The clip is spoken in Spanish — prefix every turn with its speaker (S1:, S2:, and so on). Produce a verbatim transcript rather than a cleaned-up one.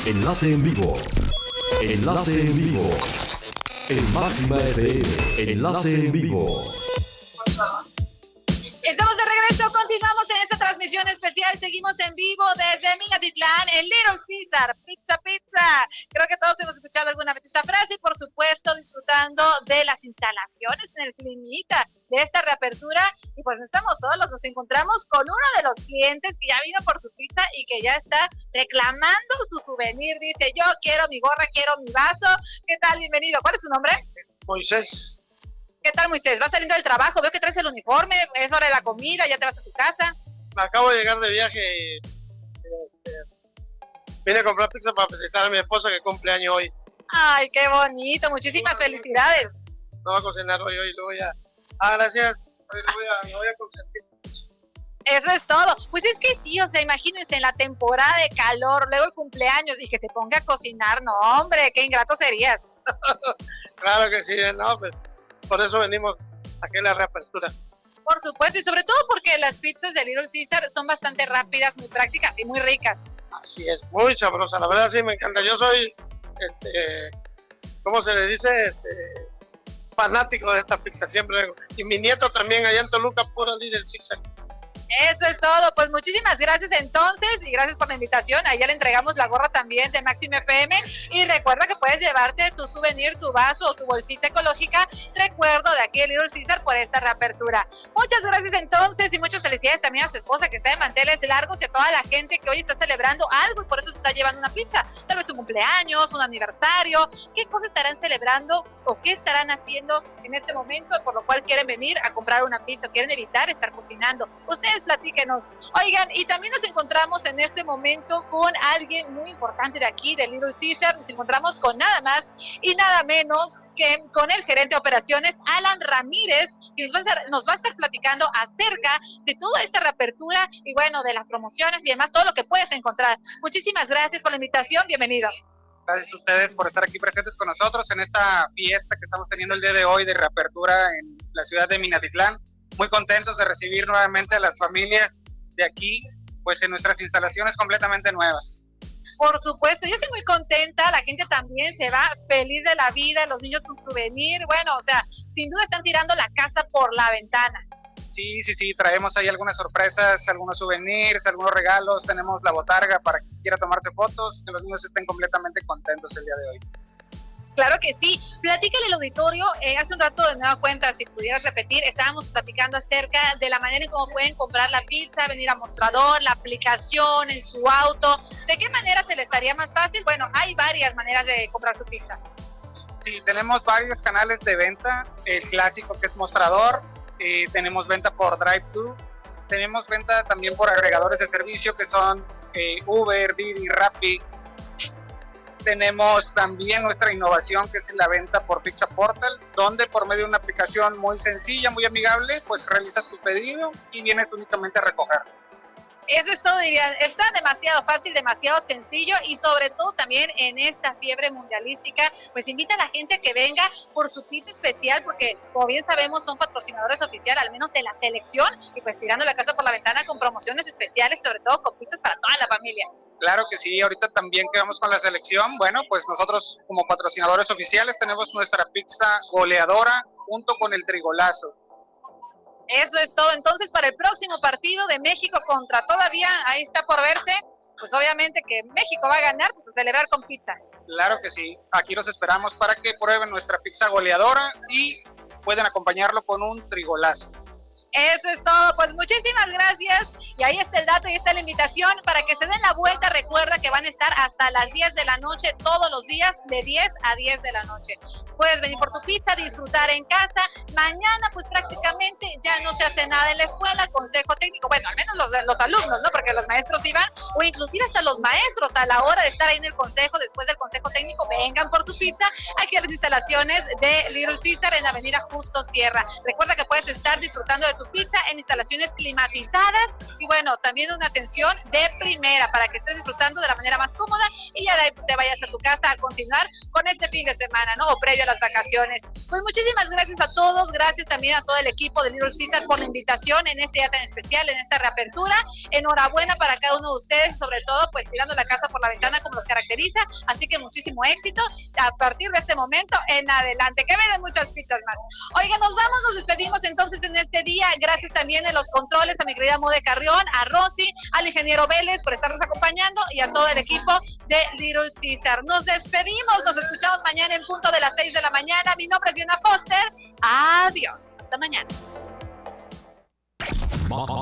S1: Enlace en vivo. Enlace en vivo. En Máxima F M. Enlace en vivo.
S2: Estamos de regreso, continuamos en esta transmisión especial, seguimos en vivo desde Minatitlán, en Little Caesar, pizza, pizza. Creo que todos hemos escuchado alguna vez esta frase y por supuesto disfrutando de las instalaciones en el climita de esta reapertura. Y pues no estamos solos, nos encontramos con uno de los clientes que ya vino por su pizza y que ya está reclamando su souvenir. Dice, yo quiero mi gorra, quiero mi vaso. ¿Qué tal? Bienvenido. ¿Cuál es su nombre?
S3: Moisés.
S2: ¿Qué tal, Moisés? ¿Vas saliendo del trabajo? Veo que traes el uniforme, es hora de la comida, ya te vas a tu casa.
S3: Acabo de llegar de viaje y este, vine a comprar pizza para felicitar a mi esposa que cumple año hoy.
S2: Ay, qué bonito, muchísimas
S3: Bueno,
S2: felicidades.
S3: No va a cocinar hoy, hoy lo voy a... Ah, gracias, hoy lo voy a, lo voy a consentir.
S2: Eso es todo. Pues es que sí, o sea, imagínense en la temporada de calor, luego el cumpleaños y que te ponga a cocinar, no hombre, qué ingrato serías.
S3: Claro que sí, no, pues por eso venimos aquí a la reapertura.
S2: Por supuesto, y sobre todo porque las pizzas de Little Caesar son bastante rápidas, muy prácticas y muy ricas.
S3: Así es, muy sabrosa, la verdad sí me encanta. Yo soy, este, ¿cómo se le dice? Este, fanático de esta pizza, siempre. Y mi nieto también allá en Toluca, pura Little Caesar.
S2: Eso es todo, pues muchísimas gracias entonces y gracias por la invitación. Ahí ya le entregamos la gorra también de Máxima F M y recuerda que puedes llevarte tu souvenir, tu vaso o tu bolsita ecológica, recuerdo de aquí de Little Caesar por esta reapertura. Muchas gracias entonces y muchas felicidades también a su esposa que está de manteles largos y a toda la gente que hoy está celebrando algo y por eso se está llevando una pizza, tal vez un cumpleaños, un aniversario. ¿Qué cosas estarán celebrando o qué estarán haciendo en este momento por lo cual quieren venir a comprar una pizza o quieren evitar estar cocinando? Ustedes platíquenos. Oigan, y también nos encontramos en este momento con alguien muy importante de aquí, de Little Caesar. Nos encontramos con nada más y nada menos que con el gerente de operaciones, Alan Ramírez, que nos va a estar, nos va a estar platicando acerca de toda esta reapertura y bueno, de las promociones y demás, todo lo que puedes encontrar. Muchísimas gracias por la invitación. Bienvenido.
S4: Gracias a ustedes por estar aquí presentes con nosotros en esta fiesta que estamos teniendo el día de hoy de reapertura en la ciudad de Minatitlán. Muy contentos de recibir nuevamente a las familias de aquí, pues en nuestras instalaciones completamente nuevas.
S2: Por supuesto, yo estoy muy contenta, la gente también se va feliz de la vida, los niños con souvenir, bueno, o sea, sin duda están tirando la casa por la ventana.
S4: Sí, sí, sí, traemos ahí algunas sorpresas, algunos souvenirs, algunos regalos, tenemos la botarga para quien quiera tomarte fotos, que los niños estén completamente contentos el día de hoy.
S2: Claro que sí. Platícale al auditorio, eh, hace un rato de nueva cuenta, si pudieras repetir, estábamos platicando acerca de la manera en cómo pueden comprar la pizza, venir a mostrador, la aplicación, en su auto. ¿De qué manera se les estaría más fácil? Bueno, hay varias maneras de comprar su pizza.
S4: Sí, tenemos varios canales de venta, el clásico que es mostrador, eh, tenemos venta por drive-thru, tenemos venta también por agregadores de servicio que son eh, Uber, Didi, Rappi. Tenemos también nuestra innovación que es la venta por Pizza Portal, donde por medio de una aplicación muy sencilla, muy amigable, pues realizas tu pedido y vienes únicamente a recogerlo.
S2: Eso es todo, diría. Está demasiado fácil, demasiado sencillo y sobre todo también en esta fiebre mundialística, pues invita a la gente a que venga por su pizza especial porque, como bien sabemos, son patrocinadores oficiales, al menos de la selección, y pues tirando la casa por la ventana con promociones especiales, sobre todo con pizzas para toda la familia.
S4: Claro que sí, ahorita también que vamos con la selección, bueno, pues nosotros como patrocinadores oficiales tenemos nuestra pizza goleadora junto con el trigolazo.
S2: Eso es todo. Entonces, para el próximo partido de México contra todavía, ahí está por verse, pues obviamente que México va a ganar, pues a celebrar con pizza.
S4: Claro que sí, aquí los esperamos para que prueben nuestra pizza goleadora y pueden acompañarlo con un trigolazo.
S2: Eso es todo, pues muchísimas gracias y ahí está el dato y está la invitación para que se den la vuelta. Recuerda que van a estar hasta las diez de la noche todos los días, de diez a diez de la noche. Puedes venir por tu pizza, disfrutar en casa. Mañana pues prácticamente ya no se hace nada en la escuela, consejo técnico, bueno, al menos los, los alumnos, ¿no? Porque los maestros iban, o inclusive hasta los maestros a la hora de estar ahí en el consejo, después del consejo técnico, vengan por su pizza aquí a las instalaciones de Little Caesar en Avenida Justo Sierra. Recuerda que puedes estar disfrutando de tu tu pizza en instalaciones climatizadas y bueno, también una atención de primera para que estés disfrutando de la manera más cómoda y ya de ahí pues te vayas a tu casa a continuar con este fin de semana, ¿no? O previo a las vacaciones. Pues muchísimas gracias a todos, gracias también a todo el equipo de Little Caesar por la invitación en este día tan especial, en esta reapertura. Enhorabuena para cada uno de ustedes, sobre todo pues tirando la casa por la ventana como los caracteriza, así que muchísimo éxito a partir de este momento en adelante, que vienen muchas pizzas más. Oigan, nos vamos, nos despedimos entonces en este día, gracias también en los controles a mi querida Mode Carrión, a Rosy, al ingeniero Vélez por estarnos acompañando y a todo el equipo de Little Caesar. Nos despedimos, nos escuchamos mañana en punto de las seis de la mañana. Mi nombre es Diana Foster, adiós, hasta mañana.